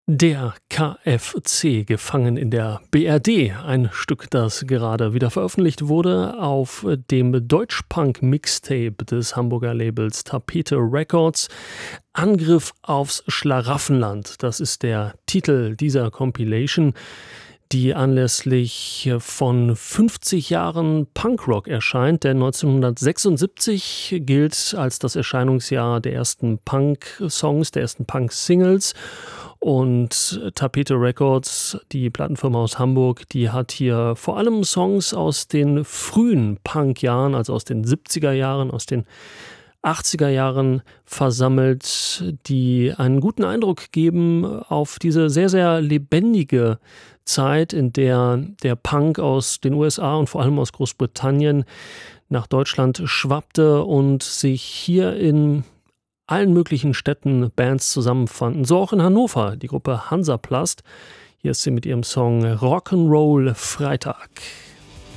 Der KFC, gefangen in der BRD. Ein Stück, das gerade wieder veröffentlicht wurde auf dem Deutschpunk-Mixtape des Hamburger Labels Tapete Records. Angriff aufs Schlaraffenland, das ist der Titel dieser Compilation, die anlässlich von 50 Jahren Punkrock erscheint, denn 1976 gilt als das Erscheinungsjahr der ersten Punk-Songs, der ersten Punk-Singles. Und Tapete Records, die Plattenfirma aus Hamburg, die hat hier vor allem Songs aus den frühen Punk-Jahren, also aus den 70er Jahren, aus den 80er Jahren versammelt, die einen guten Eindruck geben auf diese sehr, sehr lebendige Zeit, in der der Punk aus den USA und vor allem aus Großbritannien nach Deutschland schwappte und sich hier in allen möglichen Städten Bands zusammenfanden. So auch in Hannover, die Gruppe Hansaplast. Hier ist sie mit ihrem Song Rock'n'Roll Freitag.